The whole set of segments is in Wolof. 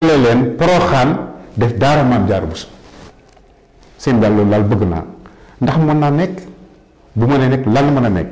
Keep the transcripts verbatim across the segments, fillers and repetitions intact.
jàppale leen Porokhane def daara Maam Jaara Buso seen daal loolu daal bëgg naa ndax mën naa nekk bu ma nee nekk lan mën a nekk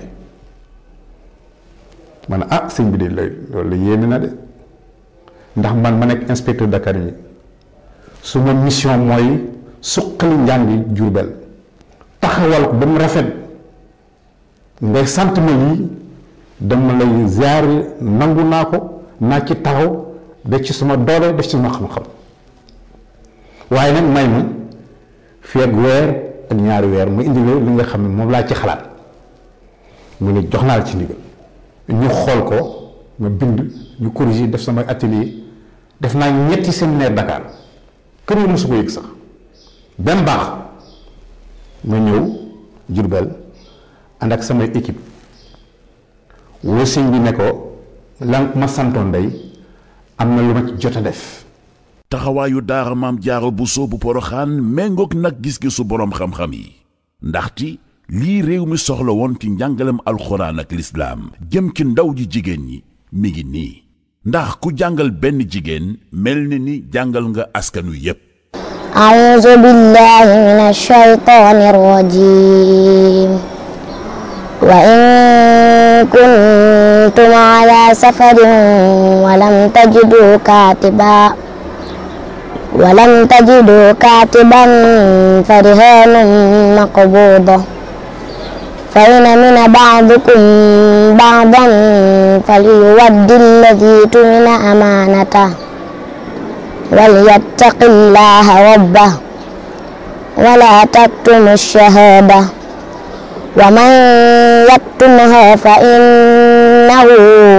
man ah sëñ bi de loolu la yéeme na de ndax man ma nekk inspecteur d'académie su ma mission mooy suqali njàngi Jurbel taxawal ko ba mu rafet ngay sant ma lii dama lay ziare nangu naa ko naa ci taxaw def ci suma doole def ci suma xam-xam waaye nag may ma fii ak weer ak ñaari weer mu indi li nga xam ne moom laa ci xalaat mu ne jox naa la ci ndigal ñu xool ko ma bind ñu corriger def sama atelier def naa ñetti séminaire Dakar kër yi mosu ko yëg sax benn baax ma ñëw Jurbel ànd ak samay équipe woo sëñ bi ne ko lan ma santoon day am na lu ma ci jot a def. taxawaayu daara Maam Jaara Buso bu Porokhane méngoog nag gis-gisu boroom xam-xam yi ndaxte lii réew mi soxla woon ci njàngalem alxuraan ak lislaam jëm ci ndaw ji jigéen ñi mi ngi nii ndax ku jàngal benn jigéen mel ni ni jàngal nga askanu yépp. a'uuzu billaahi mina shaytaani rajiim wa in kuntum ala safarin wa lam tajidu kaatiban wa lam tajidu kaatiban fa rihaanun maqbuuda fa in amina ba'dukum ba'dan falyuwaddi alladhii tumina amaanatahu walyattaqi llaaha rabbahu wa laa taktumu ash-shahaadata wa man yaktumha fa innahu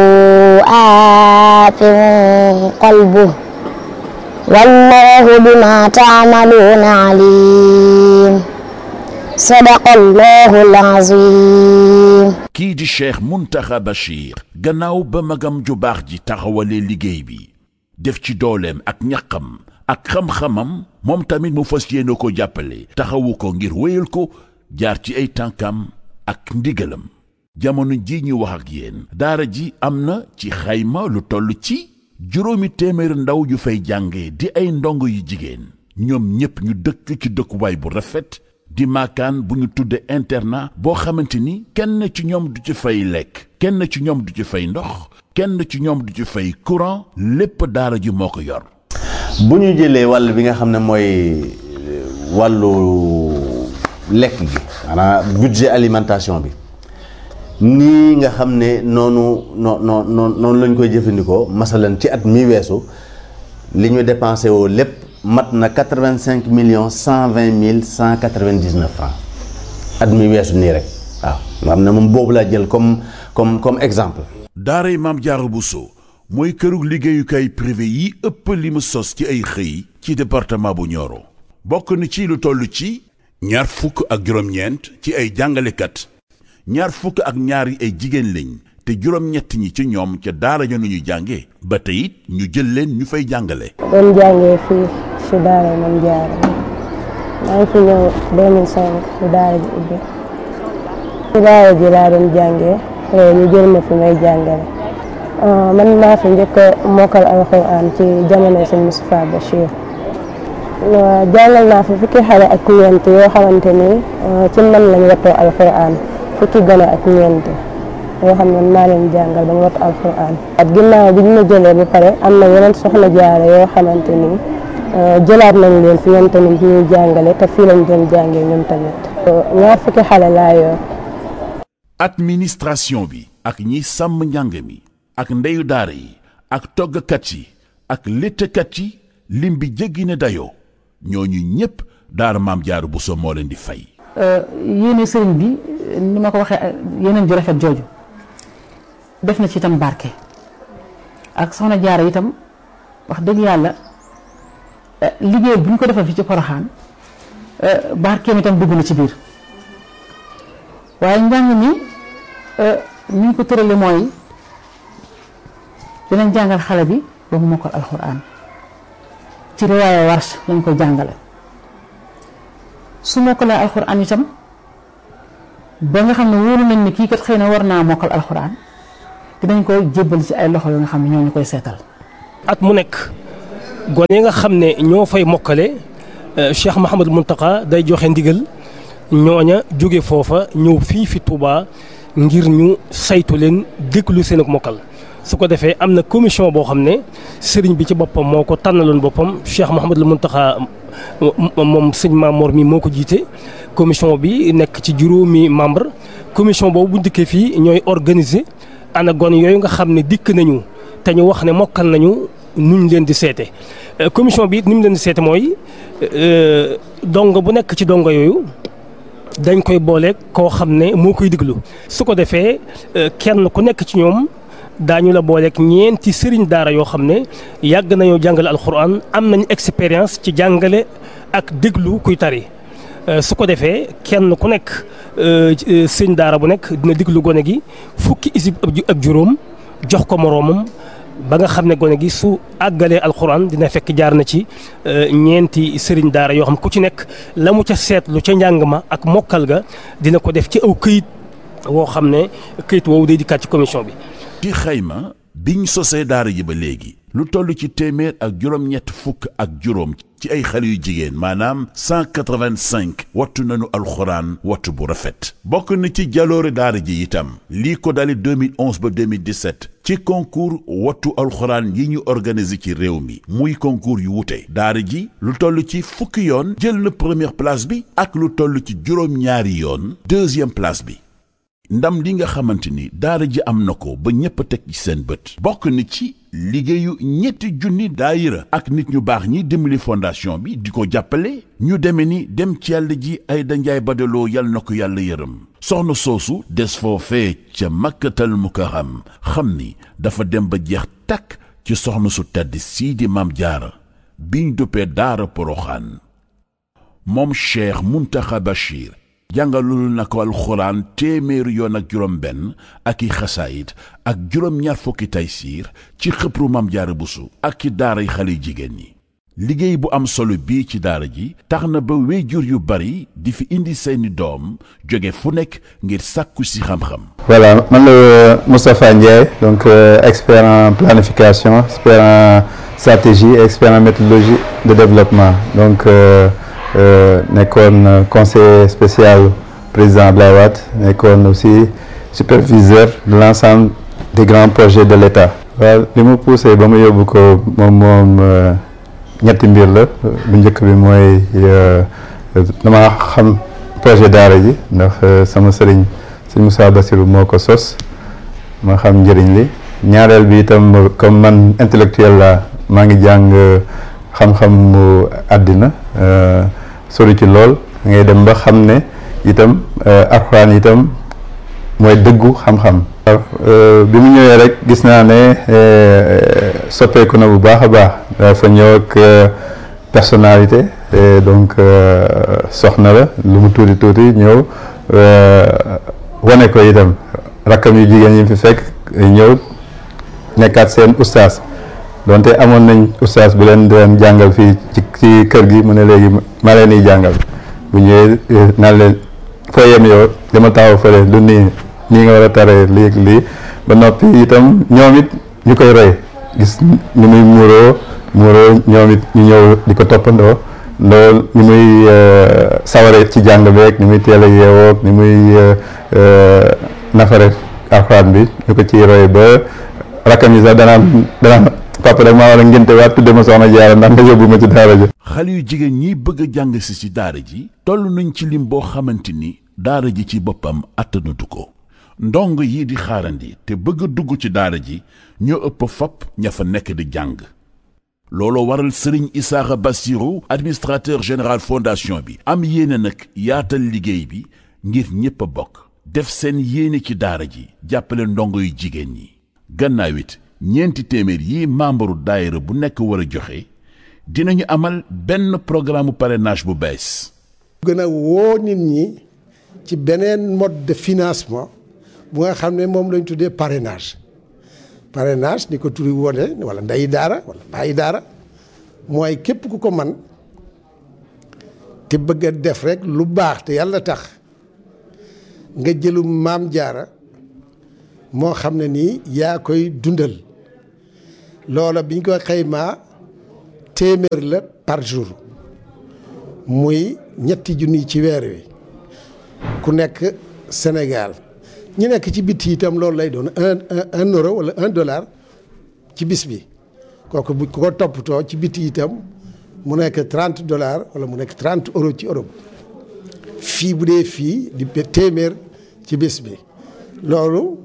aathim qalbuhu wallaahu bimaa ta'maluuna aliim. sadaqallahul aziim. kii di Cheikh Mountakha Bachir gannaaw ba magam ju baax ji taxawalee liggéey bi def ci dooleem ak ñaqam ak xam-xamam moom tamit mu fas yéene ko jàppale taxawu ko ngir wéyal ko jaar ci ay tànkam ak ndigalam jamono ji ñu wax ak yéen daara ji am na ci xayma lu toll ci juróomi téeméer ndaw yu fay jànge di ay ndongo yu jigéen ñoom ñépp ñu dëkk ci dëkkuwaay bu rafet di maakaan bu ñu tudde internat boo xamante ni kenn ci ñoom du ci fay lekk kenn ci ñoom du ci fay ndox kenn ci ñoom du ci fay courant lépp daara ji moo ko yor. bu ñu jëlee wàll bi nga xam ne mooy wàllu lekk gi maanaam budget alimentation bi nii nga xam ne noonu noo noo noonu lañ koy jëfandikoo masalan ci at mi weesu li ñu dépensé woo lépp mat na quatre-vingt-cinq millions cent vingt mille cent quatre-vingt-dix-neuf francs at mi weesu nii rek waaw nga xam ne moom boobu laa jël comme comme comme exemple. daaray Maam Jaara Buso mooy kërug liggéeyukaay privé yi ëpp li mu sos ci ay xëy ci département bu Nioro bokk na ci lu toll ci ñaar fukk ak juróom-ñeent ci ay jàngalekat ñaar fukk ak ñaar yi ay jigéen lañ te juróom-ñett ñi ci ñoom ca daara ja nu ñu jànge ba tey it ñu jël leen ñu fay jàngale. doon jàngee fii ci daara Maam Jaara maa ngi fi ñëw deux mille cinq ci daara ji ubbi ci daara ji laa doon jàngee ñu jël ma fi may jàngale man maa fi njëkk a mokkal alxuraan ci jamono sëñ Moustapha Bachir jàngal naa fi fukki xale ak ñeent yoo xamante ni ci man lañ wattoo alxuraan fukki gone ak ñeent yoo xam ne maa leen jàngal ba ñu wattu alxuraan at ginnaaw bi ñu ma jëlee ba pare am na yeneen soxna jaara yoo xamante ni jëlaat nañ leen fi ñoom tamit ñuy jàngale te fii lañ doon jàngee ñoom tamit ñaar fukki xale laa yor. administration bi ak ñi sàmm njàng mi ak ndeyu daara yi ak toggkat yi ak léttkat yi lim bi jéggi na dayoo ñooñu ñëpp daara Maam Jaara Buso moo leen di fay. yéene sëriñ bi ni ma ko waxee yeneen ju rafet jooju def na ci itam barke ak soxna jaara itam wax dëgg yàlla liggéey bu ñu ko defal fi ci Porokhane barkeem itam dugg na ci biir waaye njàng mi ni ñu ko tërale mooy dinañ jàngal xale bi ba mu mokkal alxuraan ci riwaaya Warsh lañ koy jàngale su mokkalee alxuraan itam ba nga xam ne wóolu nañ ni kii kat xëy na war naa mokkal alxuraan dinañ koy jébbal ci ay loxo yoo nga xam ne ñoo ñu koy seetal. at mu nekk gone yi nga xam ne ñoo fay mokkale Cheikh Mouhamadou Mountakha day joxe ndigal ñooña jóge foofa ñëw fii fi Touba ngir ñu saytu leen déglu seen ak mokkal su ko defee am na commission boo xam ne sëriñ bi ci boppam moo ko tànnaloon boppam Cheikh Mouhamadou Mountakha moom sëñ Mamor mi moo ko jiite commission bi nekk ci juróomi membre commission boobu bu dikkee fii ñooy organiser ana gone yooyu nga xam ne dikk nañu te ñu wax ne mokkal nañu nuñ leen di seete commission bi it ni mu leen di seete mooy dongo bu nekk ci dongo yooyu dañ koy boole koo xam ne moo koy diglu su ko defee kenn ku nekk ci ñoom daañu la booleeg ñeenti sëriñ daara yoo xam ne yàgg nañoo jàngale alxuraan am nañ expérience ci jàngale ak déglu kuy tari su ko defee kenn ku nekk sëriñ daara bu nekk dina déglu gone gi fukki isib ak juróom jox ko moroomam ba nga xam ne gone gi su àggalee alxuraan dina fekk jaar na ci ñeenti sëriñ daara yoo xam ku ci nekk la mu ca seetlu ca njàng ma ak mokkal ga dina ko def ci aw këyit woo xam ne këyit woowu day dikkaat ci commission bi. ci xayma biñ sosee daara ji ba léegi lu toll ci téeméer ak juróom-ñett fukk ak juróom ci ay xale yu jigéen maanaam cent quatre-vingt-cinq wattu nañu alxuraan wattu bu rafet bokk na ci jaloore daara ji itam lii ko dali deux mille onze ba deux mille dix-sept ci concours wattu alxuraan yi ñu organisé ci réew mi muy concours yu wute daara ji lu toll ci fukki yoon jël na première place bi ak lu toll ci juróom-ñaari yoon deuxième place bi ndam li nga xamante ni daara ji am na ko ba ñépp a teg ci seen bët bokk na ci liggéeyu ñetti junni daayira ak nit ñu baax ñi dimbali fondation bi di ko jàppale ñu deme ni dem ci yàlla ji ay danjaay badaloo yal na ko yàlla yërëm soxna soosu des foofee ca makkatal mukarram xam ni dafa dem ba jeex takk ci soxna su tedd sii di maam jaara biñ duppee daara poroxaan moom Cheikh Mountakha Bachir jàngalul na ko alxuraan téeméeri yoon ak juróom benn ak i xasaayit ak juróom ñaar fukki taysiir ci xëpru mam jaara busu ak ci daaray xale jigéen ñi liggéey bu am solo bii ci daara ji tax na ba wéyjur yu bari di fi indi seeni doom jóge fu nekk ngir sàkku si xam-xam. Voilà man la Moustapha Ndiaye donc euh, expert en planification expert en stratégie expert en méthodologie de développement donc euh, Euh, nekkoon conseiller spécial président Abdoulaye Wade nekkoon aussi superviseur de l'ensemble des grands projets de l'État. waaw li mu poussé ba mu yóbbu ko moom moom ñetti mbir la bu njëkk bi mooy dama xam projet daara ji ndax sama sëriñ sëñ Moussa Bassirou moo ko sos ma xam njëriñ li ñaareel bi itam comme man intellectuel la maa ngi jàng xam-xam mu àddina sori ci lool ngay dem ba xam ne itam alxuraan itam mooy dëggu xam-xam. bi mu ñëwee rek gis naa ne soppeeku na bu baax a baax dafa ñëw ak personnalité donc soxna la lu mu tuuti tuuti ñëw wane ko itam rakkam yu jigéen yi fi fekk ñëw nekkaat seen ustaas. donte amoon nañ ustaas bu leen doon jàngal fii ci ci kër gi mu ne léegi ma leen di jàngal bu ñëwee naan leen foo yem yow dama taxaw fële du nii nii nga war a taree lii lii ba noppi itam ñoom it ñu koy roy gis ni muy muuroo muuroo ñoom it ñu ñëw di ko toppandoo loolu ni muy saware ci jàng beeg ni muy teel a yeewoog ni muy nafare alxuraan bi ñu ko ciy roy ba rakkam yi sax danaan danaan papa rek maa war a ngénte waat tudde ma soxna jaara ndax nga yóbbu ma ci daara ji. xale yu jigéen ñi bëgg a jàng si ci daara ji toll nañ ci lim boo xamante ni daara ji ci boppam attanatu ko ndong yi di xaarandi te bëgg a dugg ci daara ji ñoo ëpp fop ña fa nekk di jàng looloo waral Serigne Issakha Bassirou administrateur général fondation bi am yéene nag yaatal liggéey bi ngir ñépp a bokk def seen yéene ci daara ji jàppale ndongo yu jigéen ñi gannaaw it ñeenti téeméer yi membre daayira bu nekk war a joxe dinañu amal benn programme parrainage bu bees. gën a woo nit ñi ci beneen mode de financement bu nga xam ne moom lañ tuddee parrainage parrainage ni ko turi wone wala ndeyi daara wala bàyyi daara mooy képp ku ko man te bëgg a def rek lu baax te yàlla tax nga jëlu maam jaara moo xam ne nii yaa koy dundal loola biñ ko xaymaa téeméer la par jour muy ñetti junni ci weer wi ku nekk Sénégal ñi nekk ci bitti itam loolu lay doon un un euro wala un dollar ci bis bi kooku bu ko toppatoo ci bitti itam mu nekk trente dollars wala mu nekk trente euros ci Europe fii bu dee fii di téeméer ci bis bi loolu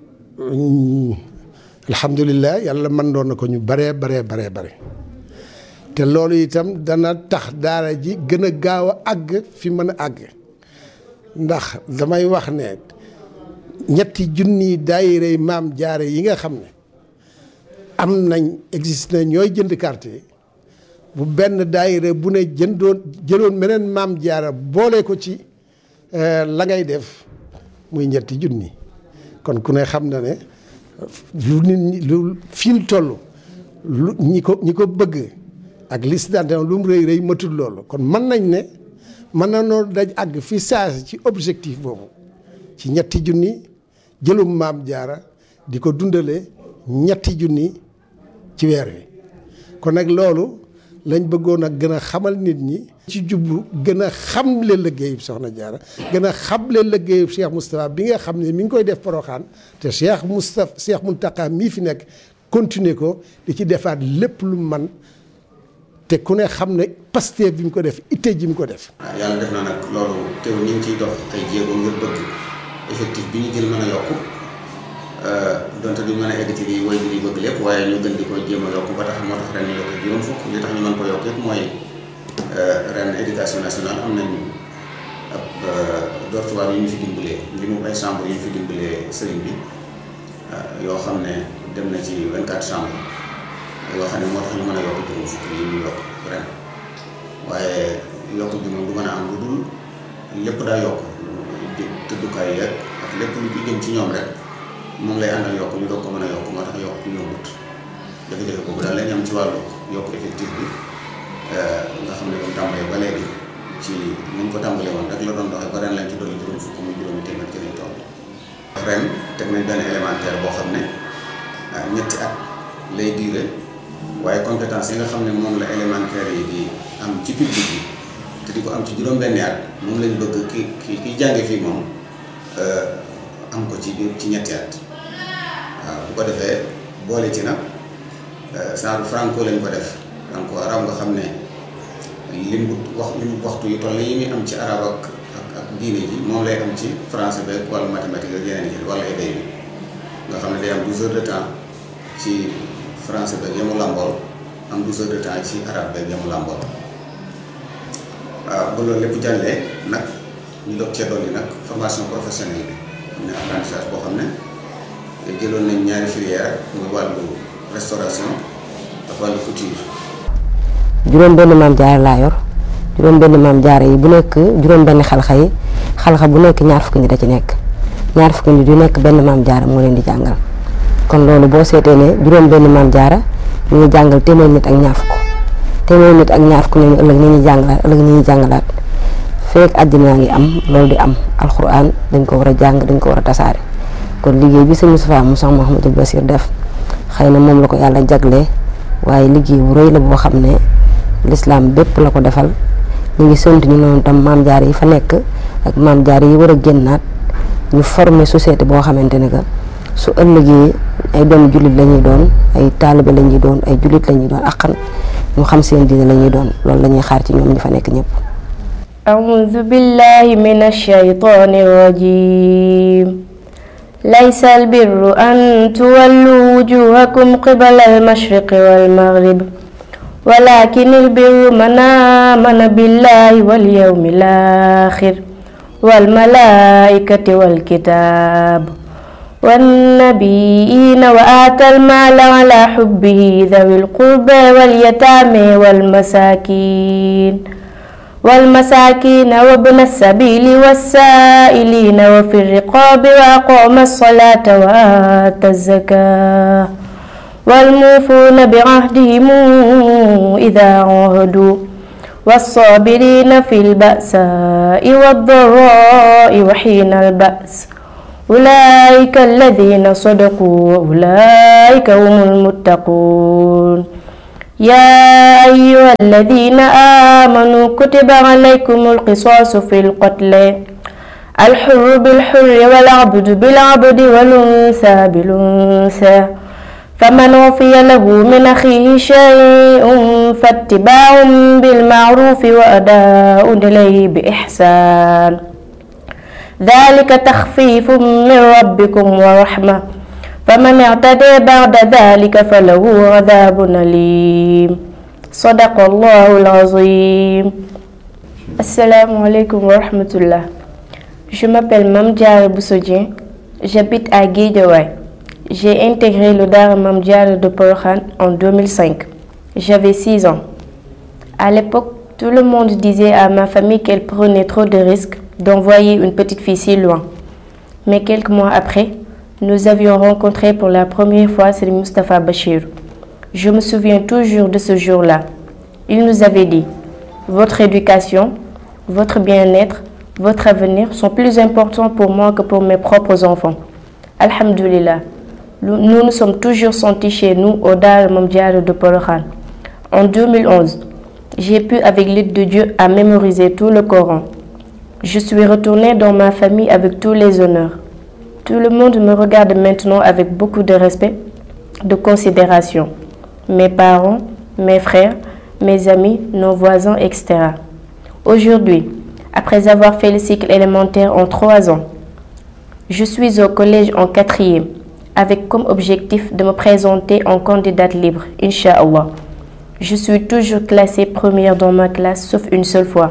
alhamdulilah yàlla mën doon na ko ñu baree baree baree bare te loolu itam dana tax daara ji gën a gaaw a àgg fi mën a àgg ndax damay wax ne ñetti junni daayira maam jaare yi nga xam ne am nañ existe na ñooy jënd carte yi bu benn daayira bu ne jëndoon jëloon meneen maam jaara boole ko ci la ngay def muy ñetti junni kon ku ne xam na ne lu nit ñi lu fi ñu toll lu ñi ko ñi ko bëgg ak liste d'adhésion lu mu rëy rëy matul loolu kon mën nañ ne mën na noo daj àgg fi saasi ci objectif boobu ci ñetti junni jëlum maam jaara di ko dundale ñetti junni ci weer wi kon nag loolu lañ bëggoon a gën a xamal nit ñi ci jublu gën a xamle liggéeyub soxna jaara gën a xamle liggéeyub Cheikh Moustapha bi nga xam ne mi ngi koy def Porokhane te Cheikh Moustapha Cheikh Mountakha mii fi nekk continuer ko di ci defaat lépp lu man te ku ne xam ne Pastef bi mu ko def itte ji mu ko def. waaw yàlla def na nag loolu teew ñu ngi ciy dox ay jéego ngir bëgg effectif bi ñu jël mën a yokku donte duñ mën a egg ci lii woy bi di bëgg lépp waaye ñu gën di ko jéem a yokku ba tax moo tax ren ñu yokk juróom fukk li tax ñu mën ko yokk yëpp mooy ren éducation nationale am nañ ab dortoir yu ñu fi dimbalee li mu ay chambre yu ñu fi dimbalee sëriñ bi yoo xam ne dem na ci vingt-quatre chambres yoo xam ne moo tax ñu mën a yokk juróom fukk yi ñu yokk ren waaye yokk bi moom du mën a am lu dul lépp daa yokk tëddukaay yeeg ak lépp lu ci jëm ci ñoom rek moom lay àndal yokk ñu doog ko mën a yokk moo tax yokk ñu yombut jafe-jafe boobu daal lañ am ci wàllu yokk effectif bi nga xam ne comme tàmbalee ba léegi ci niñ ko tàmbalee woon rek la doon doxee ba ren lañ ci dolli juróom fukk muy juróomi téeméer ci lañ toll ren teg nañ benn élémentaire boo xam ne ñetti at lay diire waaye compétence yi nga xam ne moom la élémentaire yi di am ci public bi te di ko am ci juróom-benni at moom lañ bëgg ki ki ki jànge fii moom am ko ci ci ñetti at waaw bu ko defee boole ci nag genre franco lañ ko def franco arab nga xam ne lim bu wax lim waxtu yu toll yi muy am ci arab ak ak ak diine ji moom lay am ci français beeg wala mathématique ak yeneen yi wala éday bi nga xam ne day am douze heures de temps ci français beeg yamu làmbool am douze heures de temps ci arabe beeg yamu làmbool waaw ba loolu lépp jàllee nag ñu doog cee dolli nag formation professionnelle bi am na apprentissage boo xam ne jëloon nañ ñaari filière muy wàllu restauration ak wàllu couture. juróom benn maam jaara laa yor juróom benn maam jaara yi bu nekk juróom benn xalxa yi xalxa bu nekk ñaar fukki nit da ci nekk ñaar fukki nit yu nekk benn maam jaara moo leen di jàngal kon loolu boo seetee ne juróom benn maam jaara ñu ngi jàngal téeméer nit ak ñaar fukk téeméer nit ak ñaar fukk ñooñu ëllëg ni ñuy jàngalaat ëllëg ni ñuy jàngalaat feek àddina ngi am loolu di am alxuraan dañ ko war a jàng dañ ko war a tasaare kon liggéey bi sëñ Moustapha mu Cheikh Mouhamadou Bassir def xëy na moom la ko yàlla jaglee waaye liggéey bu rëy la boo xam ne lislaam bépp la ko defal ñu ngi sant ñu noonu tam maam jaar yi fa nekk ak maam jaar yi war a génnaat ñu former société boo xamante ne que su ëllëgee ay doom jullit la ñuy doon ay taalibe la ñuy doon ay jullit la ñuy doon akkan ñu xam seen diine la ñuy doon loolu la ñuy xaar ci ñoom ñi fa nekk ñëpp. أعوذ بالله من الشيطان الرجيم ليس البر أن تولوا وجوهكم قبل المشرق والمغرب ولكن البر من آمن بالله واليوم الآخر والملائكة والكتاب والنبيين وآتى المال على حبه ذوي القربى واليتامى والمساكين والمساكين وابن السبيل والسائلين وفي الرقاب وأقام الصلاة وآتى الزكاة والموفون بعهدهم إذا عاهدوا والصابرين في البأساء والضراء وحين البأس أولئك الذين صدقوا وأولئك هم المتقون يا أيها الذين آمنوا كتب عليكم القصاص في القتل الحر بالحر والعبد بالعبد والأنثى بالأنثى فمن وفي له من أخيه شيء فاتباع بالمعروف وأداء إليه بإحسان ذلك تخفيف من ربكم ورحمة فمن اعتدى بعد ذلك فله عذاب أليم صدق الله العظيم. Assalamu alaikum wa rahmatullah. Je m'appelle Mame Diarra Bousso Dieng, j'habite à Guédiawaye. J'ai intégré le Daara Mame Diarra de Porokhane en deux mille cinq. J'avais six ans. À l'époque, tout le monde disait à ma famille qu'elle prenait trop de risques d'envoyer une petite fille si loin. Mais quelques mois après, nous avions rencontré pour la première fois Serigne Moustapha Bachir. Je me souviens toujours de ce jour-là. Il nous avait dit « Votre éducation, votre bien-être, votre avenir sont plus importants pour moi que pour mes propres enfants. » Alhamdulillah, nous nous sommes toujours sentis chez nous au Daara Mame Diarra de Porokhane. En deux mille onze, j'ai pu avec l'aide de Dieu à mémoriser tout le Coran. Je suis retournée dans ma famille avec tous les honneurs. Tout le monde me regarde maintenant avec beaucoup de respect, de considération. Mes parents, mes frères, mes amis, nos voisins, et cetera. Aujourd'hui, après avoir fait le cycle élémentaire en trois ans, je suis au collège en quatrième, avec comme objectif de me présenter en candidate libre, Inch'Allah. Je suis toujours classée première dans ma classe, sauf une seule fois.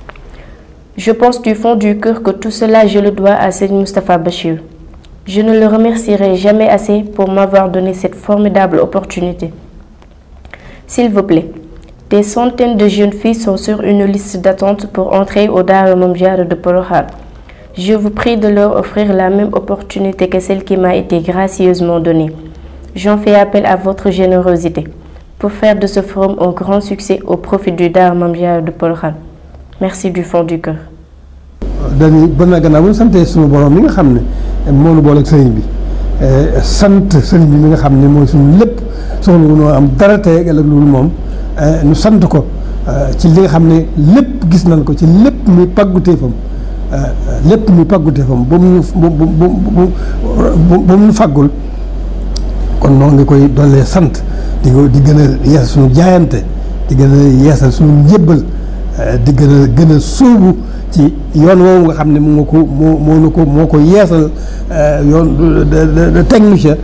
Je pense du fond du cœur que tout cela, je le dois à Serigne Moustapha Bachir. Je ne le remercierai jamais assez pour m'avoir donné cette formidable opportunité. S'il vous plaît, des centaines de jeunes filles sont sur une liste d'attente pour entrer au Daara Mame Diarra de Porokhane. Je vous prie de leur offrir la même opportunité que celle qui m'a été gracieusement donnée. J'en fais appel à votre générosité pour faire de ce forum un grand succès au profit du Daara Mame Diarra de Porokhane. Merci du fond du cœur. dañuy bon na gannaaw bu ñu santee suñu borom mi nga xam ne moo nu boole ak sëriñ bi sant sëriñ bi mi nga xam ne mooy suñu lépp soxla wu noo am dara tey ak loolu moom ñu sant ko ci li nga xam ne lépp gis nañ ko ci lépp muy pàgguteefam lépp muy pàgguteefam ba mu ba mu ba mu fàggul kon noo ngi koy dollee sant di ko di gën a yeesal suñu jaayante di gën a yeesal suñu njébbal di gën a gën a sóobu ci yoon woowu nga xam ne moo ko moo moo ko moo ko yeesal yoon de technicien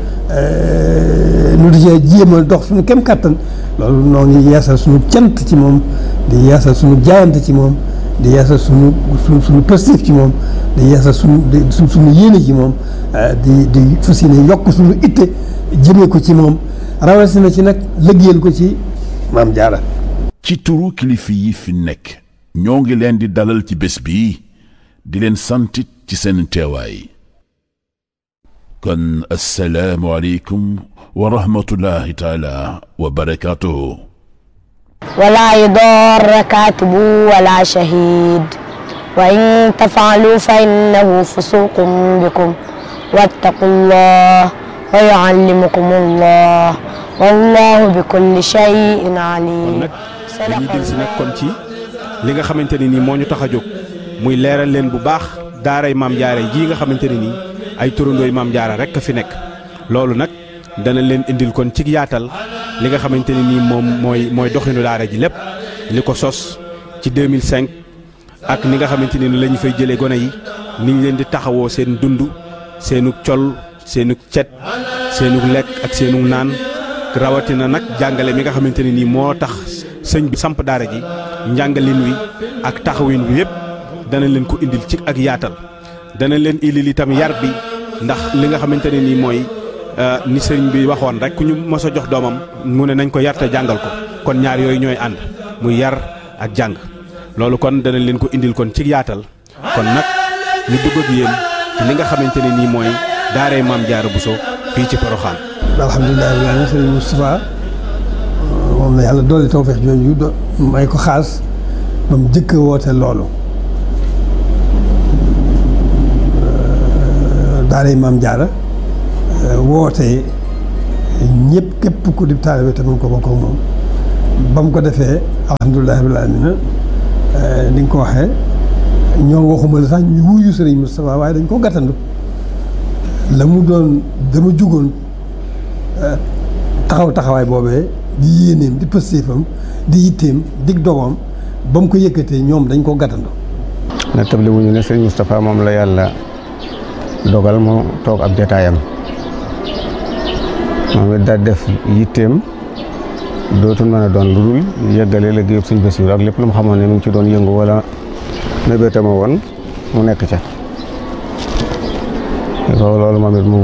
nu di cee jéem a dox suñu kem kàttan loolu noo ngi yeesal suñu cant ci moom di yeesal suñu jaayante ci moom di yeesal suñu suñu suñu positif ci moom di yeesal suñu suñu yéene ci moom di di fas yéene yokk suñu itte jëmee ko ci moom rawatina ci nag liggéeyal ko ci Mame Diarra. ci turu kilifa yi fi nekk ñoo ngi leen di dalal ci bés bi di leen santit ci seen teewaay kon assalaamu aleykum wa rahmatullahi taala wa barakaatuhu ولا يضار كاتب ولا شهيد وإن تفعلوا فإنه فسوق بكم واتقوا الله ويعلمكم الله والله بكل شيء عليم. dañuy del si nag kon ci li nga xamante ne nii moo ñu tax a jóg muy leeral leen bu baax daaray Mame Diarra jii nga xamante ne nii ay turandooy Mame Diarra rek a fi nekk loolu nag dana leen indil kon ci yaatal li nga xamante ne nii moom mooy mooy doxinu daara ji lépp li ko sos ci deux mille cinq ak ni nga xamante ne ni la ñu fay jëlee gone yi ni ñu leen di taxawoo seen dund seenu col seenu cet seenu lekk ak seenu naan rawatina nag jàngale mi nga xamante ne nii moo tax sëñ bi samp daara ji njàngalin wi ak taxawin wi yëpp dana leen ko indil ci ak yaatal dana leen indil itam yar bi ndax li nga xamante ne nii mooy ni sëñ bi waxoon rek ku ñu mos a jox doomam mu ne nañ ko yar te jàngal ko kon ñaar yooyu ñooy ànd muy yar ak jàng loolu kon dana leen ko indil kon ci yaatal kon nag ñu dugg ak yéen ci li nga xamante ne nii mooy daaray Mame Diarra Bousso fii ci Porokhane. alhamdulilah rabbil aalamiin sëriñ Moustapha moom la yàlla doole tawfeex jooju do may ko xaas ba mu jëkk woote loolu daaray Mame Diarra woote ñëpp képp ku di taalibe te mun ko bokk ak moom ba mu ko defee alhamdulilah rabbil alamin ni nga ko waxee ñoo waxuma la sax ñu wuyu sëriñ Moustapha waaye dañ ko gàttandu la mu doon dama jugoon taxaw taxawaay boobee di yéeneem di pëstéefam di yitteem dig dogoom ba mu ko yëkkatee ñoom dañ ko gàttandu. na table wuñu ne sëriñ Moustapha moom la yàlla dogal mu toog ab jataayam moom it daal def yitteem dootul mën a doon lu dul yeggale liggéeyub sëñ Bassirou ak lépp lu mu xamoon ne mu ngi ci doon yëngu wala mébétama woon mu nekk ca loolu moom it mu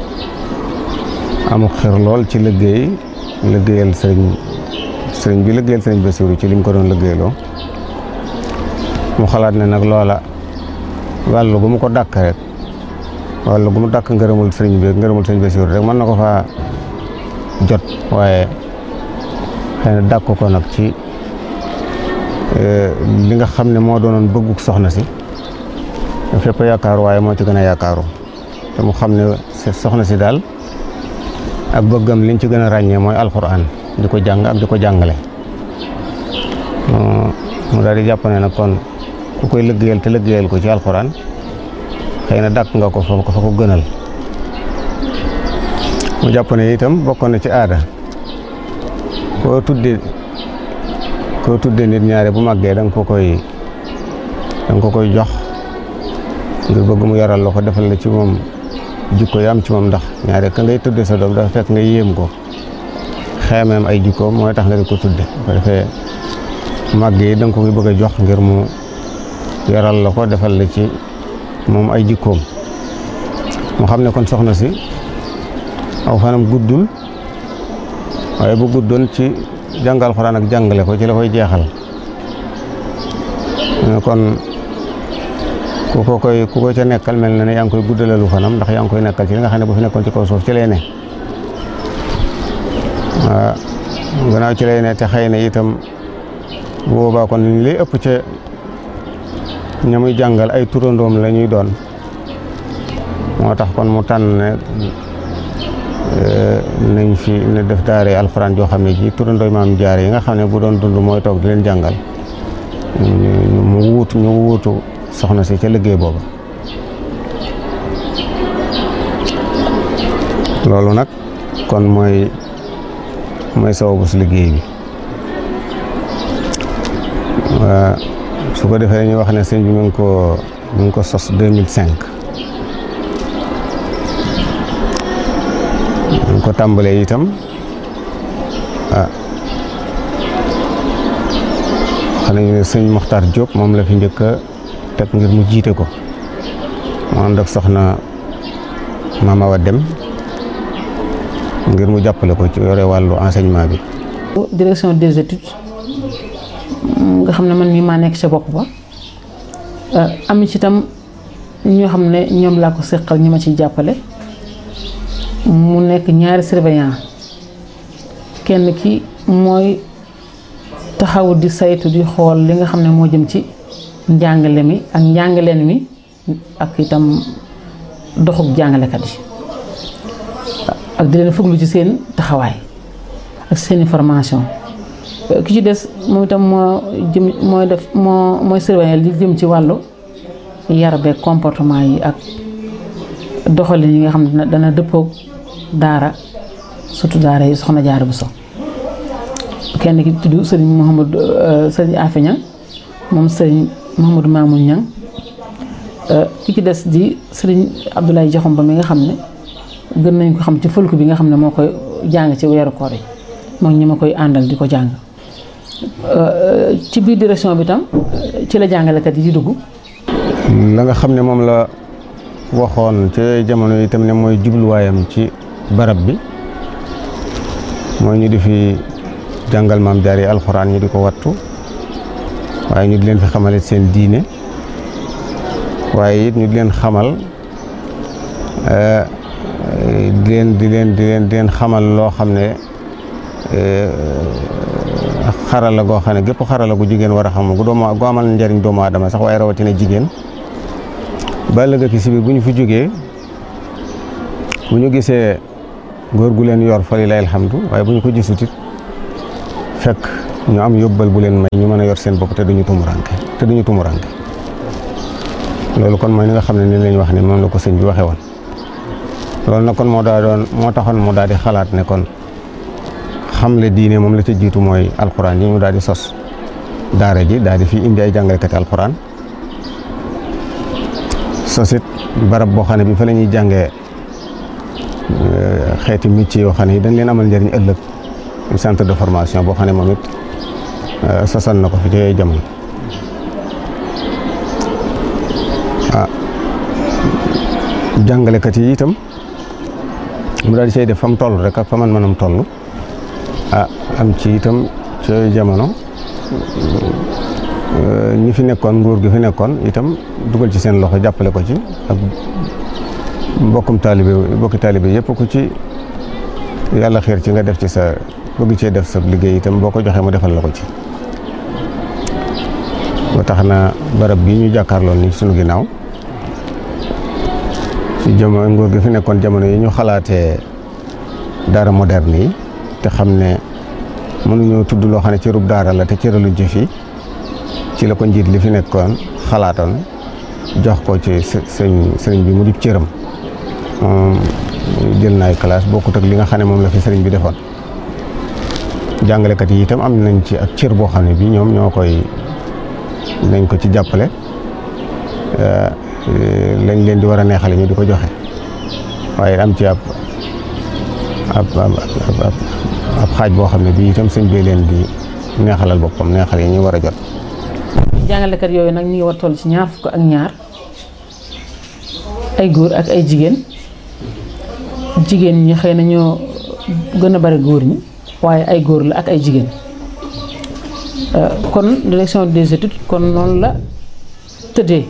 amuk xir lool ci liggéey liggéeyal sëriñ sëriñ bi liggéeyal sëriñ Bassirou ci li mu ko doon liggéeyloo mu xalaat ne nag loola wàllu gu mu ko dàkk rek wàllu gu mu dàkk ngërëmul sëriñ bi ngërëmul sëriñ Bassirou rek mën na ko faa jot waaye xëy na dàkk ko nag ci li nga xam ne moo doonoon bëgguk soxna si fépp yaakaaru waaye moo ci gën a yaakaaru te mu xam ne soxna si daal ak bëggam liñ ci gën a ràññee mooy alxuraan di ko jàng ak di ko jàngale mu daal di jàpp ne nag kon ku koy liggéeyal te liggéeyal ko ci alxuraan xëy na dàkk nga ko fa ko fa ko gënal mu jàpp ne itam bokkoon na ci aada koo tudde koo tudde nit ñaare bu màggee da nga ko koy da nga ko koy jox ngir bëgg mu yaral la ko defal la ci moom jikko yi am ci moom ndax ñaare ka ngay tudde sa doom dafa fekk nga yéem ko xeemeem ay jikkoom mooy tax nga di ko tudde ko defee màgg yi da nga ko koy bëgg a jox ngir mu yaral la ko defal la ci moom ay jikkoom mu xam ne kon soxna si aw fanam guddul waaye bu guddoon ci jàngal Alxuraan ak jàngale ko ci la koy jeexal kon ku ko koy ku ko ca nekkal mel na ne yaa ngi koy guddalalu fanam ndax yaa ngi koy nekkal ci li nga xam ne bu fi nekkoon ci kaw suuf ci lay ne waaw gannaaw ci lay ne te xëy na itam boobaa kon li ëpp ca ña muy jàngal ay turandoom la ñuy doon moo tax kon mu tànn ne nañ fi ne def daare alxuraan joo xam ne ji turandooy maam jaare yi nga xam ne bu doon dund mooy toog di leen jàngal mu wuutu ñu wuutu soxna si ca liggéey booba loolu nag kon mooy mooy sababu si liggéey bi waa su ko defee dañuy wax ne sëñ bi mu ngi ko mu ngi ko sos deux mille cinq ñu ko tàmbalee itam ah xam nañu ne sëñ Mokhtar Diop moom la fi njëkk a teg ngir mu jiite ko mu ànd ak soxna Mama Awa Dem ngir mu jàppale ko ci yore wàllu enseignement bi. direction des études nga xam ne man mii maa nekk ca bopp ba am ci itam ñoo xam ne ñoom laa ko seqal ñi ma ciy jàppale. mu nekk ñaari surveillant kenn ki mooy taxaw di saytu di xool li nga xam ne moo jëm ci njàngale mi ak njàngaleen mi ak itam doxuk jàngalekat yi ak di leen fuglu ci seen taxawaay ak seeni formation ki ci des moom itam moo jëm mooy def moo mooy surveillant li jëm ci wàllu yar beeg comportement yi ak doxalin yi nga xam ne dana dëppoog daara surtout daara yi soxna Jaara Buso kenn ki tudd sëriñ Mouhamadou sëriñ Afe Ñang moom sëriñ Mouhamadou Mamoun Ñang ki ci des di sëriñ Abdoulaye Joxum ba mi nga xam ne gën nañ ko xam ci fëlku bi nga xam ne moo koy jàng ci weeru koor yi moom ñi ma koy àndal di ko jàng ci biir direction bi tam ci la jàngalekat yi di dugg la nga xam ne moom la waxoon ci jamono yi itam ne mooy jubluwaayam ci barab bi mooy ñu di fi jàngal maam jaar yi alxuraan ñu di ko wattu waaye ñu di leen fi xamale seen diine waaye it ñu di leen xamal di leen di leen di leen di leen xamal loo xam ne xarala goo xam ne gépp xarala gu jigéen war a xam gu doomu gu amal njariñ doomu aadama sax waaye rawatina jigéen ba ëllëg ki si biir bu ñu fi jógee bu ñu gisee góor gu leen yor fa lillahi alhamdu waaye bu ñu ko gisut it fekk ñu am yóbbal bu leen may ñu mën a yor seen bopp te duñu tumuranke te duñu tumuranke loolu kon mooy li nga xam ne ni lañ wax ni moom la ko sëñ bi waxee woon loolu nag kon moo daa doon moo taxoon mu daal di xalaat ne kon xamle diine moom la ca jiitu mooy alxuraan yi mu daal di sos daara ji daal di fi indi ay jàngalekati alxuraan sosit barab boo xam ne bi fa la ñuy jàngee xeeti métier yoo xam ne yi dañ leen amal njëriñ ëllëg centre de formation boo xam ne moom it sosal na ko fi ci yooyu jamono ah jàngalekat yi itam mu daal di say def fa mu toll rek ak fa man manam toll ah am ci itam ci yooyu jamono ñi fi nekkoon nguur gi fi nekkoon itam dugal ci seen loxo jàppale ko ci ak mbokkum taalibe mbokki taalibe yëpp ku ci yàlla xiir ci nga def ci sa bëgg cee def sa liggéey itam boo ko joxee mu defal la ko ci ba tax na barab bii ñu jàkkaarloon ni sunu ginnaaw ci jamono nguur gi fi nekkoon jamono yi ñu xalaatee daara moderne yi te xam ne mënuñoo tudd loo xam ne cërub daara la te cëraluñ ci fii ci la ko njiit li fi nekkoon xalaatoon jox ko ci sëñ sëriñ bi mu di cëram jël na ay classe bokkut ak li nga xam ne moom la fi sëriñ bi defoon jàngalekat yi itam am nañ ci ak cër boo xam ne bi ñoom ñoo koy nañ ko ci jàppale lañ leen di war a neexale ñu di ko joxe waaye am ci ab ab ab ab xaaj boo xam ne bii itam sëñ bi leen di neexalal boppam neexal yi ñu war a jot. jàngalekat yooyu nag ñu ngi war toll ci ñaar fukk ak ñaar ay góor ak ay jigéen jigéen ñi xëy na ñoo gën a bari góor ñi waaye ay góor la ak ay jigéen kon direction des études kon noonu la tëddee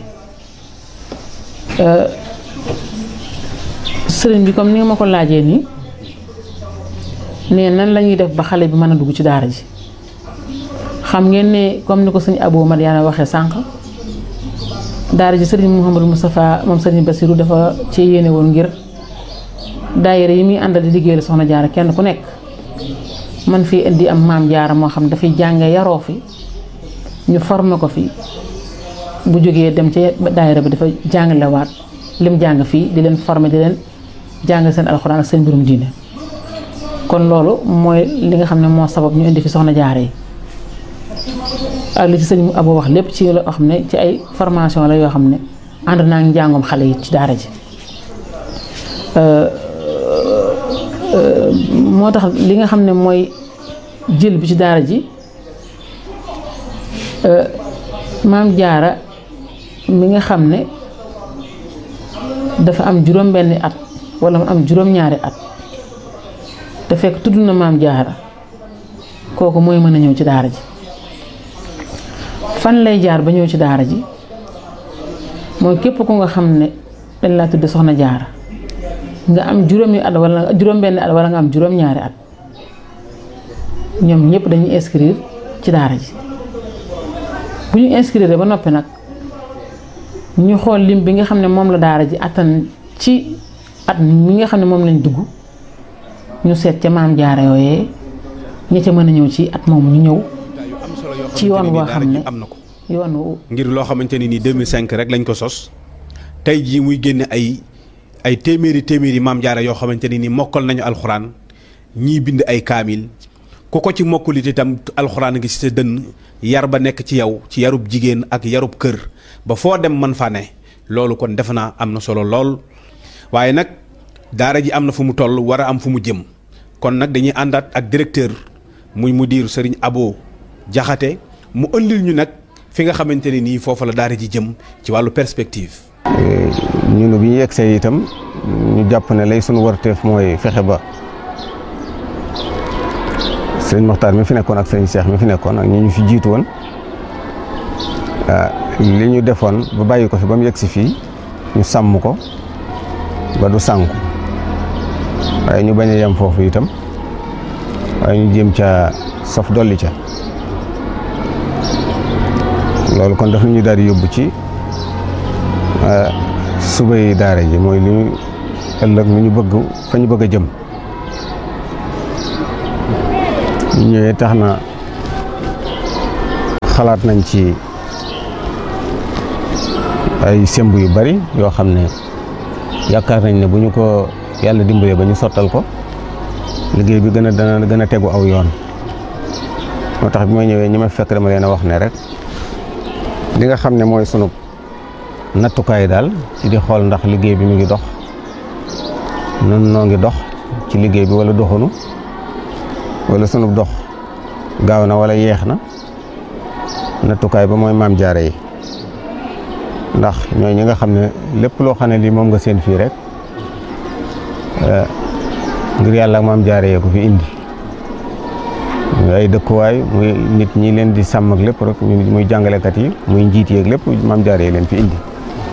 sëriñ bi comme ni nga ma ko laajee nii ne nan la ñuy def ba xale bi mën a dugg ci daara ji xam ngeen ne comme ni ko sëñ Abou Madiana waxee sànq daara ji sëriñ Mouhamadou Moustapha moom sëriñ Bassirou dafa ci yéene woon ngir daayira yi muy àndal di liggéeyal soxna jaara kenn ku nekk man fii indi am maam jaara moo xam dafay jànge yaroo fi ñu formé ko fi bu jógee dem ci daayira bi dafa jàngalewaat lim jàng fii di leen formé di leen jàng seen alxuraan ak seen mbirum diine kon loolu mooy li nga xam ne moo sabab ñu indi fi soxna jaara yi ak li ci sëñ Abou wax lépp ci loo xam ne ci ay formation la yoo xam ne ànd naa ngi njàngum xale yi ci daara ji moo tax li nga xam ne mooy jël bi ci daara ji maam jaara mi nga xam ne dafa am juróom benni at wala mu am juróom ñaari at te fekk tudd na maam jaara kooku mooy mën a ñëw ci daara ji fan lay jaar ba ñëw ci daara ji mooy képp ku nga xam ne dañ laa tudd soxna jaara nga am juróomi at wala juróom benni at wala nga am juróom ñaari at ñoom ñëpp dañuy inscrire ci daara ji bu ñu inscrire ba noppi nag ñu xool lim bi nga xam ne moom la daara ji attan ci at mi nga xam ne moom lañ dugg ñu seet ca maam jaara yooyee ña ca mën a ñëw ci at moomu ñu ñëw ci yoon woo xam ne am na ko yoon wu ngir loo xamante ni nii deux mille cinq rek lañ ko sos tey jii muy génne ay ay téeméeri téeméeri maam jaara yoo xamante ni nii mokkal nañu alxuraan ñii bind ay kaamil ku ko ci mokkulit itam alxuraan ngi ci sa dënn yar ba nekk ci yow ci yarub jigéen ak yarub kër ba foo dem man fa ne loolu kon defe naa am na solo lool waaye nag daara ji am na fu mu toll war a am fu mu jëm kon nag dañuy àndaat ak directeur muy mudir Serigne Abo Jaxate mu ëndil ñu nag fi nga xamante ne nii foofu la daara ji jëm ci wàllu perspective. ñun bi ñu yegsee itam ñu jàpp ne lay sunu warteef mooy fexe ba sëriñ Moxtaar mi fi nekkoon ak sëriñ Cheikh mi fi nekkoon ak ñi ñu fi jiitu woon li ñu defoon ba bàyyi ko fi ba mu yegsi fii ñu sàmm ko ba du sànku waaye ñu bañ a yem foofu itam waaye ñu jéem ca sof dolli ca loolu kon daf ñu daal di yóbbu ci subay daara ji mooy li ñu ëllëg lu ñu bëgg fa ñu bëgg a jëm ñu ñëwee tax na xalaat nañ ci ay semb yu bari yoo xam ne yaakaar nañ ne bu ñu ko yàlla dimbalee ba ñu sottal ko liggéey bi gën a dana gën a tegu aw yoon. moo tax bi ma ñëwee ñi ma fekk dama leen a wax ne rek li nga xam ne mooy sunu nattukaay daal ci di xool ndax liggéey bi mu ngi dox nun noo ngi dox ci liggéey bi wala doxunu wala sunu dox gaaw na wala yeex na nattukaay ba mooy maam jaare yi ndax ñooy ñi nga xam ne lépp loo xam ne lii moom nga seen fii rek ngir yàlla ak maam jaare yee ko fi indi ay dëkkuwaay muy nit ñi leen di sàmm ak lépp rek muy jàngalekat yi muy njiit yeeg lépp maam jaare yi leen fi indi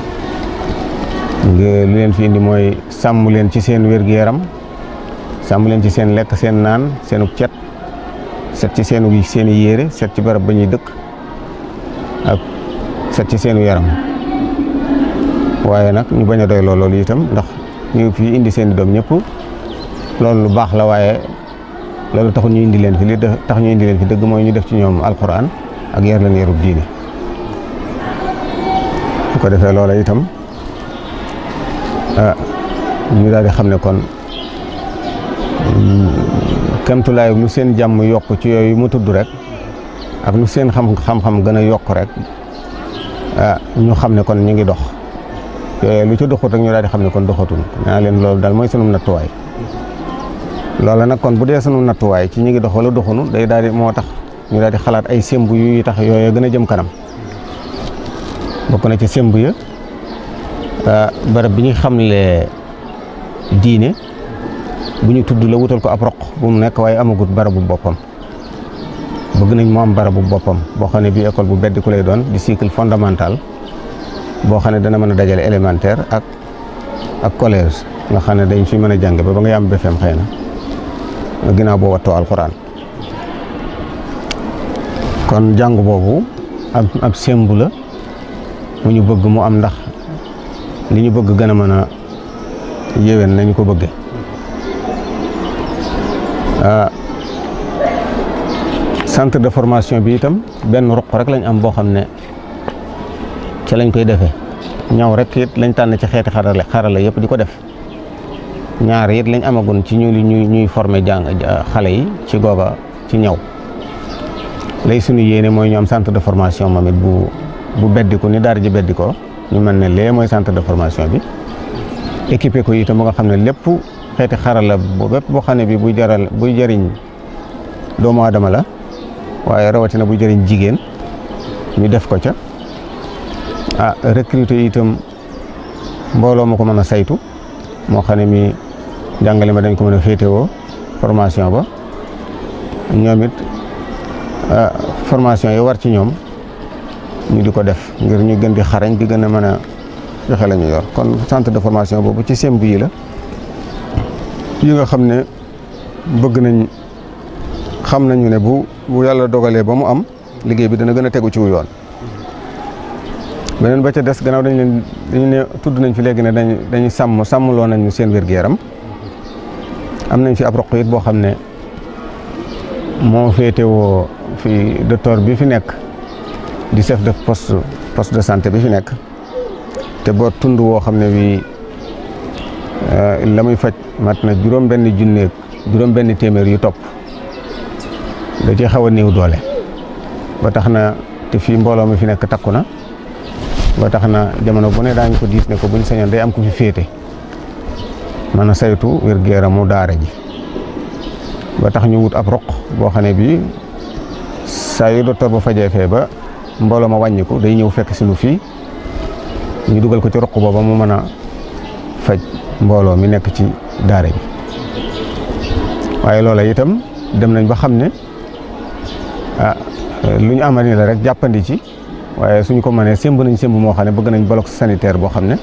lu leen fi indi mooy sàmm leen ci seen wér-gu-yaram sàmm leen ci seen lekk seen naan seenu cet set ci seenu seeni yére set ci barab ba ñuy dëkk ak set ci seenu yaram waaye nag ñu bañ a doy loolu itam ndax ñu fi indi seen i doom ñëpp loolu lu baax la waaye loolu taxul ñu indi leen fi li tax ñu indi leen fi dëgg mooy ñu def ci ñoom alquran ak yar leen yarub diine bu ko defee loola itam ah ñu daal di xam ne kon kemtulaay lu seen jàmm yokk ci yooyu mu tudd rek ak lu seen xam xam-xam gën a yokk rek ah ñu xam ne kon ñu ngi dox yooyu lu ci doxut rek ñu daal di xam ne kon doxatul naa leen loolu daal mooy sunu nattuwaay loola nag kon bu dee sunu nattuwaay ci ñu ngi dox wala doxunu day daal di moo tax ñu daal di xalaat ay semb yu tax yooyu gën a jëm kanam bokk na ci semb ya barab bi ñu xamle diine bu ñu tudd la wutal ko ab roq bu mu nekk waaye amagut barabu boppam bëgg nañ mu am barabu boppam boo xam ne bii école bu beddi ku lay doon di cycle fondamental boo xam ne dana mën a dajale élémentaire ak ak collège nga xam ne dañ fi mën a jàng ba ba nga yam B F E M xëy na ginnaaw boo wattoo alxuraan kon jàng boobu ab ab sembu la mu ñu bëgg mu am ndax li ñu bëgg gën a mën a yéwén nañu ko bëgge centre de formation bi itam benn ruq rek lañ am boo xam ne ca lañ koy defee ñaw rek it lañ tànn ci xeeti xarala xarala yëpp di ko def ñaar it lañ amagun ci ñu ñuy ñuy former jàng xale yi ci googa ci ñaw lay suñu yéene mooy ñu am centre de formation moom it bu bu beddiku ni daara ji beddikoo ñu mën ne lee mooy centre de formation bi équipé ko itam ba nga xam ne lépp xeeti xarala bépp boo xam ne bi buy jaral buy jëriñ doomu aadama la waaye rawatina buy jëriñ jigéen ñu def ko ca ah recruter itam mbooloo ma ko mën a saytu moo xam ne mi jàngale ma dañ ko mën a féetewoo formation ba ñoom it formation yi war ci ñoom ñu di ko def ngir ñu gën di xarañ di gën a mën a joxe la ñu yor kon centre de formation boobu ci semb yi la yi nga xam ne bëgg nañ xam nañu ne bu bu yàlla dogalee ba mu am liggéey bi dana gën a tegu ci wu yoon beneen ba ca des gannaaw dañ leen dañu ne tudd nañ fi léegi ne dañ dañuy sàmm sàmmloo nañ ñu seen wér-gu-yaram am nañ fi ab roq it boo xam ne moo féetewoo fi docteur bi fi nekk di chef de poste poste de santé bi fi nekk te boo tund woo xam ne bi la muy faj mat na juróom benn junneeg juróom benn téeméer yu topp da ci xaw a néew doole ba tax na te fii mbooloo mi fi nekk takku na ba tax na jamono bu ne daañu ko diis ne ko buñ sañoon day am ku fi féete mën a saytu wér-gu-yaramu daara ji ba tax ñu wut ab roq boo xam ne bii saa yu docteur ba fajee fee ba mbooloo ma wàññiku day ñëw fekk sinu fii ñu dugal ko ci roq booba mu mën a faj mbooloo mi nekk ci daara ji waaye loola itam dem nañ ba xam ne ah lu ñu amal ni la rek jàppandi ci waaye suñu ko mënee sémb nañ sémb moo xam ne bëgg nañ bloc sanitaire boo xam ne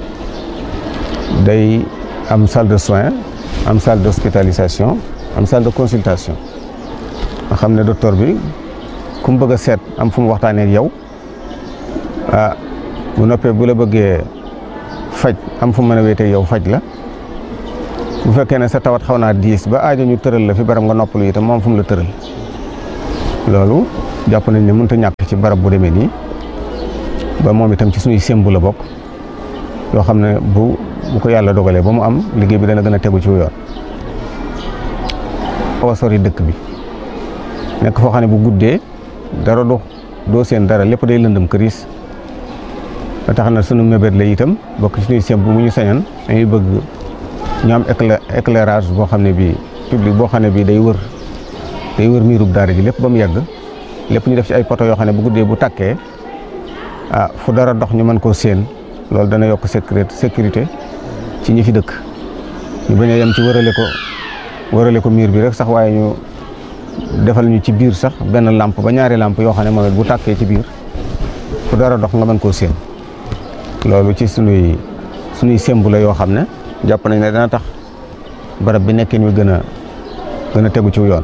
day am salle de soins am salle d'hospitalisation am salle de consultation nga xam ne docteur bi ku mu bëgg a seet am fu mu waxtaanee ak yow ah bu noppee bu la bëggee faj am fu mu mën a wéetee yow faj la bu fekkee ne sa tawat xaw naa diis ba aajo ñu tëral la fi baram nga noppalu itam moom fu mu la tëral loolu jàpp nañ ne mënut a ñàkk ci barab bu demee nii ba moom itam ci suñuy sembu la bokk yoo xam ne bu bu ko yàlla dogalee ba mu am liggéey bi dana gën a tegu ci yoon. xaw a sori dëkk bi nekk foo xam ne bu guddee dara do doo seen dara lépp day lëndëm këriis ba tax na sunu mébét la itam bokk ci suñuy sembu bu ñu sañoon dañuy bëgg ñu am éclairage boo xam ne bii public boo xam ne bii day wër day wër miirub daara ji lépp ba mu yegg lépp ñu def ci ay poto yoo xam ne bu guddee bu tàkkee ah fu dara dox ñu mën koo séen loolu dana yokk sécurité sécurité ci ñi fi dëkk ñu bañ a yem ci wërale ko wërale ko miir bi rek sax waaye ñu defal ñu ci biir sax benn lampe ba ñaari lampe yoo xam ne moom it bu tàkkee ci biir fu dara dox nga mën koo séen loolu ci sunuy sunuy sembu la yoo xam ne jàpp nañ ne dana tax barab bi nekkin wi gën a gën a tegu ci yoon.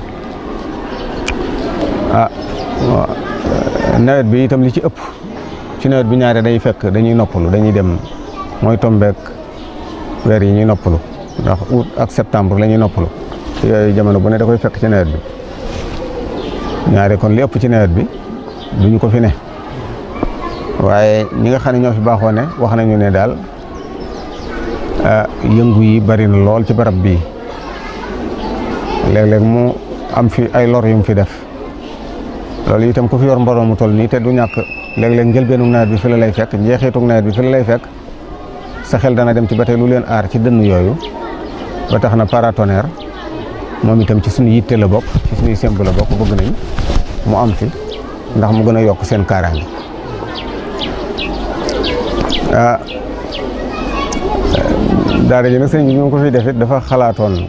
ah nawet bi itam li ci ëpp ci nawet bi ñaare day fekk dañuy noppalu dañuy dem mooy tombeek weer yi ñuy noppalu ndax août ak septembre la ñuy noppalu yooyu jamono bu ne da koy fekk ci nawet bi ñaare kon li ëpp ci nawet bi duñu ko fi ne waaye ñi nga xam ne ñoo fi baaxoo ne wax nañu ne daal yëngu yi bari na lool ci barab bii léeg-léeg mu am fi ay lor yu mu fi def loolu itam ku fi yor mbooloo mu toll nii te du ñàkk léeg-léeg njëlbeenu nawet bi fi la lay fekk njeexitug nawet bi fi la lay fekk sa xel dana dem ci ba tey lu leen aar ci dënn yooyu ba tax na paratonnerre moom itam ci suñu yitte la bokk ci suñuy semb la bokk bëgg nañ mu am fi ndax mu gën a yokk seen kaaraange ah daara ji nag sëñ bi ñu ko fi defit dafa xalaatoon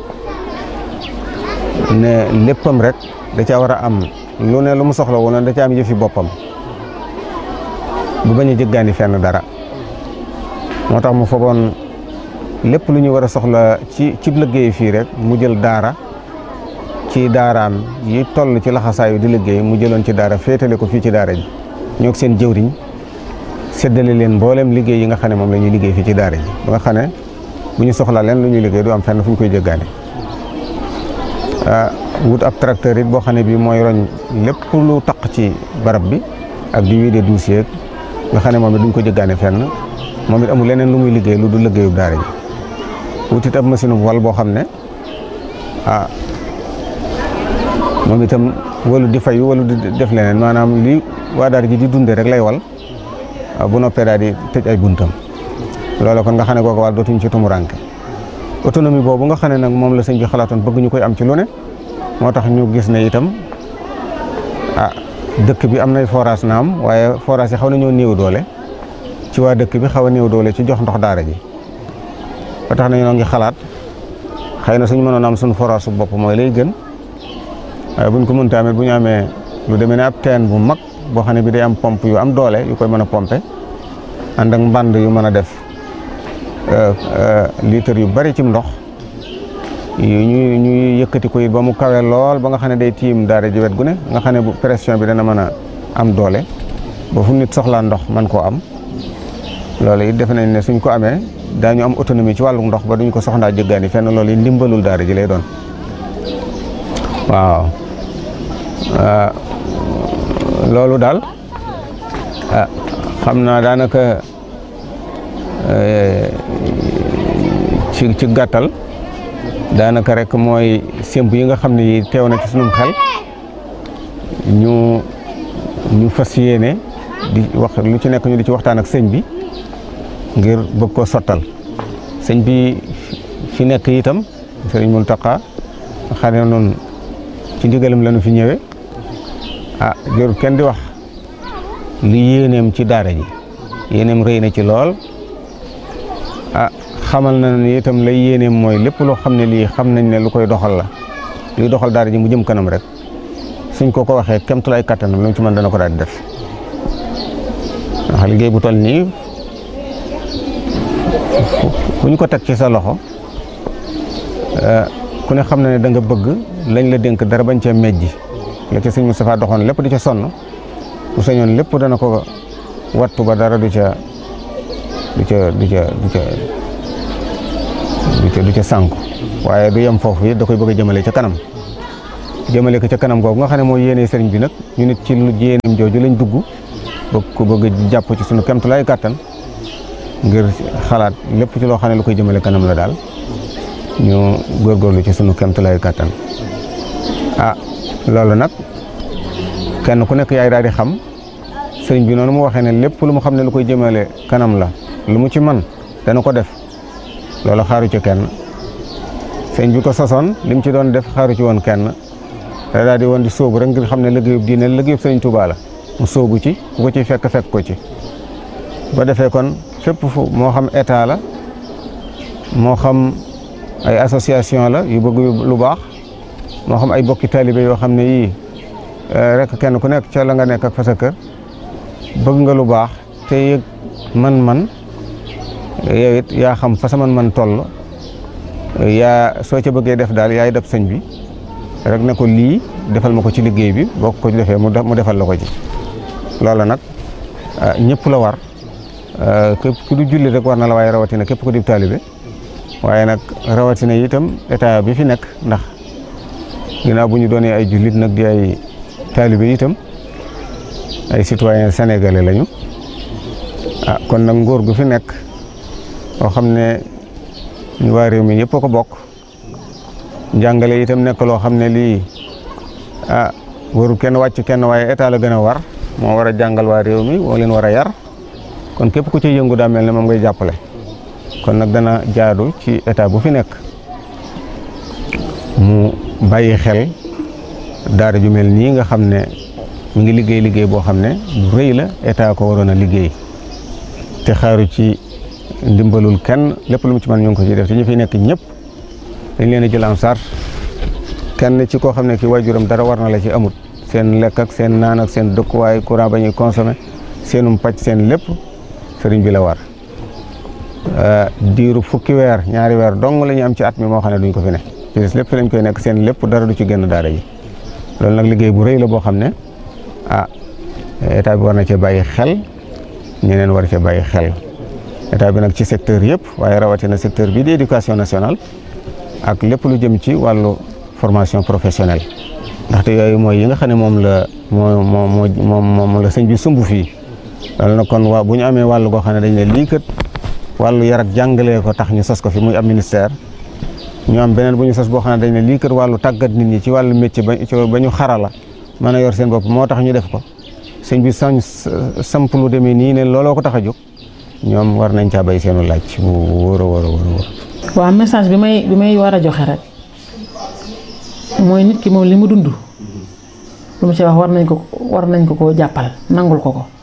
ne léppam rek da caa war a am lu ne lu mu soxla woon da caa am yëfi boppam bu bañ a jëggaani fenn dara moo tax mu fogoon lépp lu ñu war a soxla ci cib liggéey fii rek mu jël daara ci daaraam yi toll ci laxasaayu di liggéey mu jëloon ci daara féetale ko fii ci daara ji ñoo seen jëwriñ séddale leen mboolem liggéey yi nga xam ne moom la ñuy liggéey fii ci daara ji ba nga xam ne bu ñu soxlaa leen lu ñuy liggéey du am fenn fu ñu koy jëggaane wut ab tracteur it boo xam ne bii mooy roñ lépp lu taq ci barab bi ak di wiide dossier nga xam ne moom it duñ ko jëggaane fenn moom it amul leneen lu muy liggéey lu du liggéeyub daara ji wut it ab machine bu wal boo xam ne ah moom itam walu di fayu walu di def leneen maanaam li waa daara ji di dunde rek lay wal bu noppee daal di tëj ay buntam loolu kon nga xam ne kooku wàll dootuñ ci tumuranke autonomie boobu nga xam ne nag moom la sëñ bi xalaatoon bëgg ñu koy am ci lu ne moo tax ñu gis ne itam ah dëkk bi am nay forage na am waaye forage yi xaw nañoo néew doole ci waa dëkk bi xaw a néew doole ci jox ndox daara ji ba tax na ñoo ngi xalaat xëy na suñu mënoon am suñu forage su bopp mooy lay gën waaye buñ ko mënta amee bu ñu amee lu demee ne ab teen bu mag boo xam ne bi day am pompe yu am doole yu koy mën a pompe ànd ak mbànd yu mën a def litre yu bari ci ndox yu ñu ñuy yëkkati ko it ba mu kawe lool ba nga xam ne day tiim daara ji wet gu ne nga xam ne bu pression bi dana mën a am doole ba fu nit soxlaa ndox man koo am loolu it defe nañ ne suñ ko amee daañu am autonomie ci wàllu ndox ba duñ ko soxlaa jëggaani fenn loolu it ndimbalul daara ji lay doon waaw loolu daal ah xam naa daanaka ci ci gàttal daanaka rek mooy sémb yi nga xam ne yi teew na ci sunum xel ñu ñu fas yéene di wax lu ci nekk ñu di ci waxtaan ak sëñ bi ngir bëgg ko sottal sëñ bi fi nekk itam sëriñ Mountakha xam ne noonu ci ndigalam lañu fi ñëwee ah jërul kenn di wax li yéeneem ci daara ji yéeneem rëy na ci lool ah xamal na ne itam lay yéeneem mooy lépp loo xam ne lii xam nañ ne lu koy doxal la luy doxal daara ji mu jëm kanam rek suñ ko ko waxee kemtulay kattanam lu mu ci mën dana ko daal di def ndax liggéey bu toll nii ku ñu ko teg ci sa loxo ku ne xam na ne da nga bëgg lañ la dénk dara bañ cee mejji la ca sëñ Moustapha doxoon lépp di ca sonn bu sañoon lépp dana ko wattu ba dara du ca du ca du ca du ca du ca du ca sànku waaye du yem foofu it da koy bëgg a jëmale ca kanam jëmale ko ca kanam googu nga xam ne mooy yéene sëriñ bi nag ñu nit ci lu yéeneem jooju lañ dugg bëgg ko bëgg jàpp ci sunu kemtulaay kàttan ngir xalaat lépp ci loo xam ne lu koy jëmale kanam la daal ñu góorgóorlu ci sunu kemtulaay kàttan ah loolu nag kenn ku nekk yaay daal di xam sëriñ bi noonu mu waxee ne lépp lu mu xam ne lu koy jëmale kanam la lu mu ci man dana ko def loolu xaaru ci kenn sëriñ bi ko sosoon li mu ci doon def xaaru ci woon kenn da daal di woon di sóobu rek ngir xam ne liggéeyub diine liggéeyub sëriñ Tuubaa la mu sóobu ci ku ko ci fekk fekk ko ci ba defee kon fépp fu moo xam état la moo xam ay association la yu bëgg lu baax moo xam ay bokki taalibe yoo xam ne yii rek kenn ku nekk ca la nga nekk ak fa sa kër bëgg nga lu baax te yëg man-man yow it yaa xam fa sa man-man toll yaa soo ca bëggee def daal yaay def sëñ bi rek ne ko lii defal ma ko ci liggéey bi boo ko defee mu defal la ko ci loolu nag ñëpp la war képp ku du julli rek war na la waaye rawatina képp ku di taalibe waaye nag rawatina itam état bi fi nekk ndax ginnaaw bu ñu doonee ay jullit nag di ay taalibe itam ay citoyen sénégalais lañu ah kon nag nguur gu fi nekk boo xam ne ñu waa réew mi yëpp a ko bokk njàngale itam nekk loo xam ne lii ah warul kenn wàcc kenn waaye état la gën a war moo war a jàngal waa réew mi moo leen war a yar kon képp ku ci yëngu daa mel ne moom ngay jàppale kon nag dana jaadu ci état bu fi nekk mu bàyyi xel daara ju mel nii nga xam ne mu ngi liggéey liggéey boo xam ne bu rëy la état ko waroon a liggéey te xaaru ci ndimbalul kenn lépp lu mu ci mën ñu ngi ko ci def te ñu fi nekk ñëpp dañ leen a jël en charge kenn ci koo xam ne ki waajuram dara war na la ci amut seen lekk ak seen naan ak seen dëkkuwaay courant ba ñuy consommé seenum pàcc seen lépp sëriñ bi la war diiru fukki weer ñaari weer dong la ñu am ci at mi moo xam ne duñ ko fi ne ci des lépp fi lañ koy nekk seen lépp dara du ci génn daara ji loolu nag liggéey bu rëy la boo xam ne ah état bi war na cee bàyyi xel ñeneen war cee bàyyi xel état bi nag ci secteur yëpp waaye rawatina secteur bi di éducation nationale ak lépp lu jëm ci wàllu formation professionnelle ndaxte yooyu mooy yi nga xam ne moom la moo moo moo moom la sëñ bi sumb fii loolu nag kon waa bu ñu amee wàllu goo xam ne dañ ne lii kat wàllu yar ak jàngalee ko tax ñu sos ko fi muy am ministère ñu am beneen bu ñu sos boo xam ne dañ ne lii kat wàllu tàggat nit ñi ci wàllu métier ba ba ñu xarala mën a yor seen bopp moo tax ñu def ko sëñ bi sañ samp lu demee nii ne looloo ko tax a jóg ñoom war nañ caa bay seenu laaj bu wóor a wóor a wóor a wóor. waaw message bi may bi may war a joxe rek mooy nit ki moom li mu dund lu mu ci wax war nañ ko war nañ ko koo jàppal nangul ko ko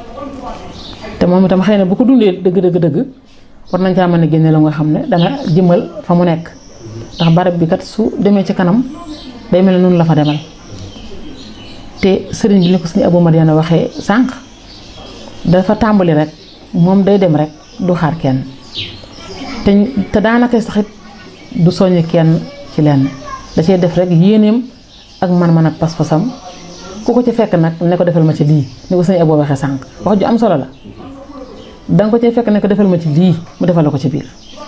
te moom itam xëy na bu ko dundee dëgg dëgg dëgg war nañ caa mën a génne la nga xam ne dana jëmal fa mu nekk ndax barab bi kat su demee ci kanam day mel ne noonu la fa demal te sëriñ bi ni ko suñu Abou Madiana waxee sànq dafa tàmbali rek moom day dem rek du xaar kenn te te daanaka saxit du soññ kenn ci lenn da cee def rek yéeneem ak man-man ak pas-pasam ku ko ci fekk nag ne ko defal ma ci lii ni ko sëñ Abou waxee sànq wax ju am solo la danga ko ci fekk ne ko defal ma ci lii mu defal la ko ci biir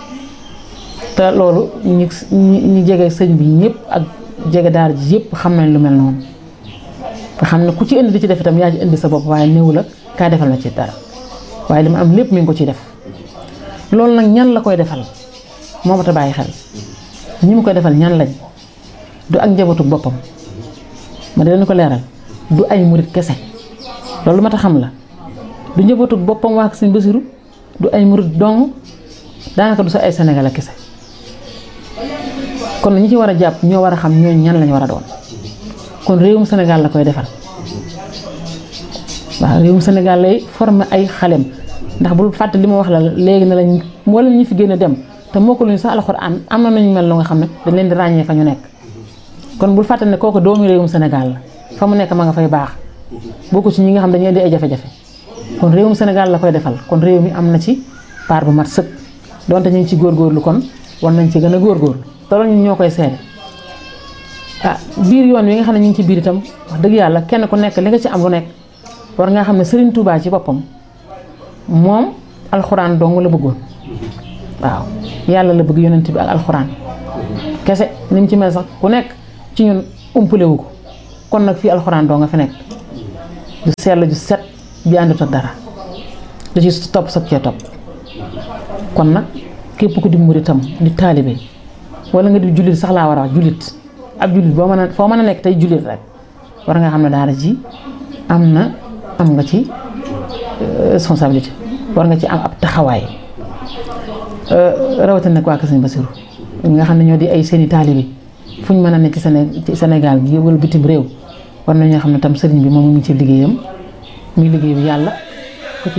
te loolu ñi ñi jege sëñ bi ñëpp ak jege daara ji yëpp xam nañ lu mel noonu nga xam ne ku ci indi di ci def itam yaa ci indi sa bopp waaye néew la kaa defal ma ci dara waaye li ma am lépp mi ngi ko ciy def loolu nag ñan la koy defal moo ma ta bàyyi xel ñi mu koy defal ñan lañ du ak njabootu boppam ma di leen ko leeral du ay murit kese loolu ma ta xam la du njabootu boppam waa Sëñ Basiru du ay murit dong daanaka du sa ay Sénégal kese kon ñi ci war a jàpp ñoo war a xam ñooñu ñan lañ war a doon kon réewum Sénégal la koy defal waaw réewum Sénégal lay former ay xalem ndax bul fàtte li ma wax la léegi ne lañ moo leen ñi fi génn dem te moo ko luñu sax alxuraan am na nañu mel lu nga xam ne dañ leen di ràññee fa ñu nekk kon bul fàtte ne kooku doomu réewum Sénégal la fa mu nekk ma nga fay baax bokku ci ñi nga xam dañuy indi ay jafe-jafe kon réewum Sénégal la koy defal kon réew mi am na ci part bu mat sëkk donte ñu ngi ci góorgóorlu kon war nañ ci gën a góorgóorlu te loolu ñun ñoo koy seede ah biir yoon wi nga xam ne ñu ngi ci biir itam wax dëgg yàlla kenn ku nekk li nga ci am lu nekk war nga xam ne Serigne Touba ci boppam moom alxuraan dong la bëggoon waaw yàlla la bëgg yonent bi ak alxuraan kese ni mu ci mel sax ku nekk ci ñun umpale wu ko kon nag fii alxuraan doo nga fi nekk ju sell ju set ju àndut ak dara da ci topp soog cee topp kon nag képp ku di muritam di taalibe wala nga di jullit sax laa war a wax jullit ab jullit boo mën a foo mën a nekk tey jullit rek war nga xam ne daara ji am na am nga ci responsabilité war nga ci am ab taxawaay rawatina nag waa Kër Sëñ Basiru nga xam ne ñoo di ay seeni taalibe fu ñu mën a nekk ci Séné ci Sénégal gi wala bitim réew war nañoo xam ne tam sëriñ bi moom mu ngi ci liggéeyam muy liggéey bi yàlla